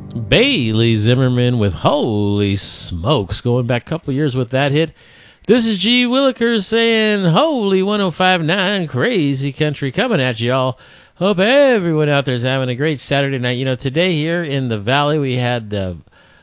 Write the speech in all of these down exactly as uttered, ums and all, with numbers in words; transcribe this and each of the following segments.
Bailey Zimmerman with Holy Smokes, going back a couple years with that hit. This is G. Willikers saying, Holy one oh five point nine Crazy Country coming at y'all. Hope everyone out there is having a great Saturday night. You know, today here in the Valley, we had the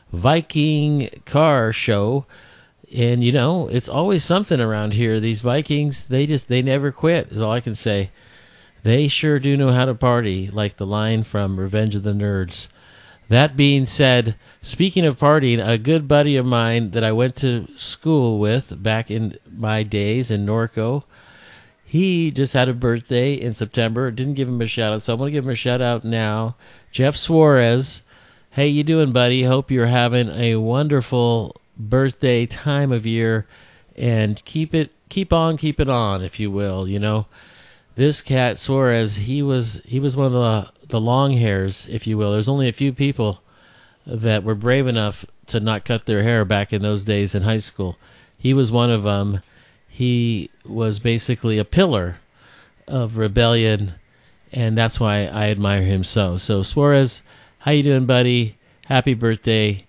Viking car show. And, you know, it's always something around here. These Vikings, they just, they never quit, is all I can say. They sure do know how to party, like the line from Revenge of the Nerds. That being said, speaking of partying, a good buddy of mine that I went to school with back in my days in Norco, he just had a birthday in September. Didn't give him a shout out, so I'm going to give him a shout out now. Jeff Suarez. Hey, you doing, buddy? Hope you're having a wonderful birthday time of year, and keep it, keep on, keep it on, if you will. You know, this cat Suarez, he was he was one of the the long hairs, if you will. There's only a few people that were brave enough to not cut their hair back in those days in high school. He was one of them. He was basically a pillar of rebellion, and that's why I admire him so. So Suarez, how you doing, buddy? Happy birthday.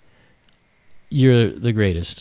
You're the greatest.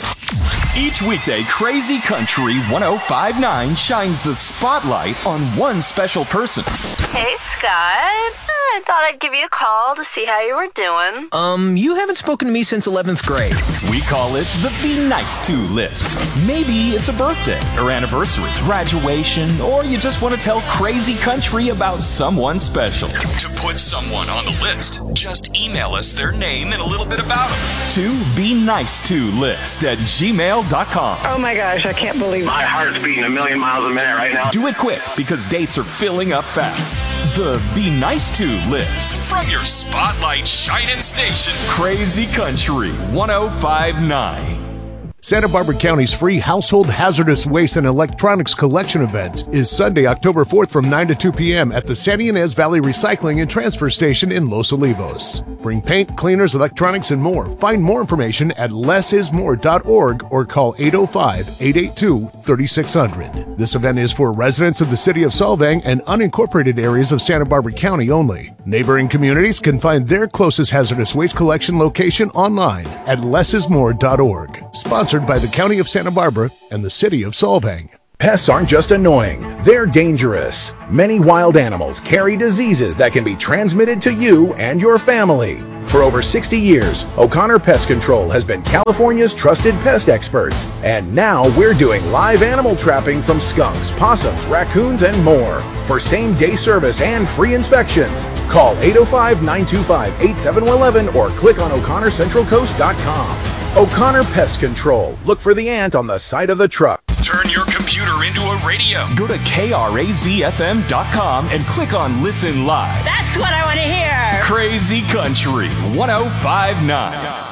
Each weekday, Crazy Country one oh five point nine shines the spotlight on one special person. Hey, Scott. I thought I'd give you a call to see how you were doing. Um, you haven't spoken to me since eleventh grade. We call it the Be Nice To list. Maybe it's a birthday or anniversary, graduation, or you just want to tell Crazy Country about someone special. To put someone on the list, just email us their name and a little bit about them to Be Nice To list at gmail dot com. Oh my gosh, I can't believe it. My heart's beating a million miles a minute right now. Do it quick because dates are filling up fast. The Be Nice To list from your Spotlight Shining Station, Crazy Country one oh five point nine. Santa Barbara County's free household hazardous waste and electronics collection event is Sunday, October fourth from nine to two p.m. at the San Ynez Valley Recycling and Transfer Station in Los Olivos. Bring paint, cleaners, electronics, and more. Find more information at less is more dot org or call eight oh five, eight eight two, three six zero zero. This event is for residents of the city of Solvang and unincorporated areas of Santa Barbara County only. Neighboring communities can find their closest hazardous waste collection location online at less is more dot org. Sponsored by the County of Santa Barbara and the City of Solvang. Pests aren't just annoying, they're dangerous. Many wild animals carry diseases that can be transmitted to you and your family. For over sixty years, O'Connor Pest Control has been California's trusted pest experts. And now we're doing live animal trapping from skunks, possums, raccoons, and more. For same-day service and free inspections, call eight oh five, nine two five, eight seven one one or click on O'Connor Central Coast dot com. O'Connor Pest Control. Look for the ant on the side of the truck. Turn your computer into a radio. Go to K R A Z F M dot com and click on Listen Live. That's what I want to hear. Crazy Country one oh five point nine.